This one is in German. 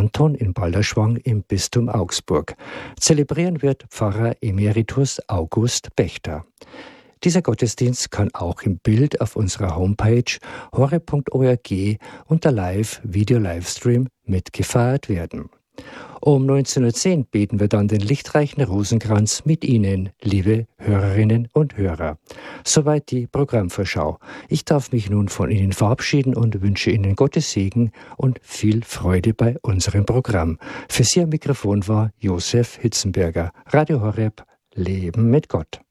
Anton in Balderschwang im Bistum Augsburg. Zelebrieren wird Pfarrer Emeritus August Bechter. Dieser Gottesdienst kann auch im Bild auf unserer Homepage horeb.org unter Video-Livestream mitgefeiert werden. Um 19:10 Uhr beten wir dann den lichtreichen Rosenkranz mit Ihnen, liebe Hörerinnen und Hörer. Soweit die Programmvorschau. Ich darf mich nun von Ihnen verabschieden und wünsche Ihnen Gottes Segen und viel Freude bei unserem Programm. Für Sie am Mikrofon war Josef Hitzenberger. Radio Horeb, Leben mit Gott.